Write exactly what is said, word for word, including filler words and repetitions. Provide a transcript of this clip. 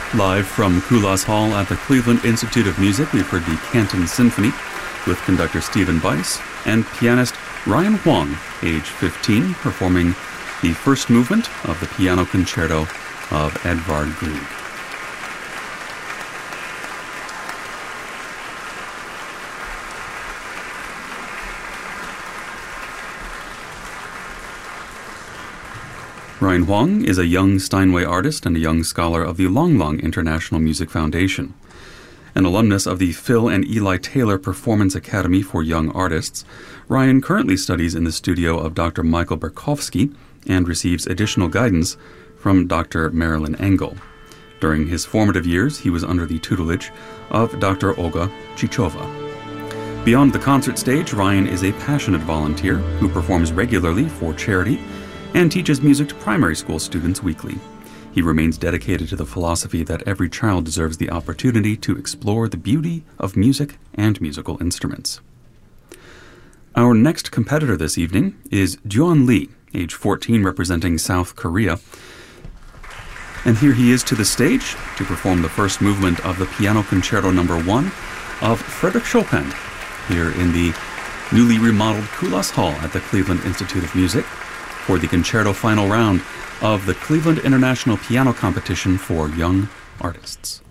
Live from Kulas Hall at the Cleveland Institute of Music, we've heard the Canton Symphony with conductor Stephen Bice and pianist Ryan Huang, age fifteen, performing the first movement of the Piano Concerto of Edvard Grieg. Ryan Huang is a young Steinway artist and a young scholar of the Long Long International Music Foundation. An alumnus of the Phil and Eli Taylor Performance Academy for Young Artists, Ryan currently studies in the studio of Doctor Michael Berkowski and receives additional guidance from Doctor Marilyn Engel. During his formative years, he was under the tutelage of Doctor Olga Chichova. Beyond the concert stage, Ryan is a passionate volunteer who performs regularly for charity and teaches music to primary school students weekly. He remains dedicated to the philosophy that every child deserves the opportunity to explore the beauty of music and musical instruments. Our next competitor this evening is Juan Lee, age fourteen, representing South Korea. And here he is to the stage to perform the first movement of the Piano Concerto Number One of Frédéric Chopin here in the newly remodeled Kulas Hall at the Cleveland Institute of Music for the concerto final round of the Cleveland International Piano Competition for Young Artists.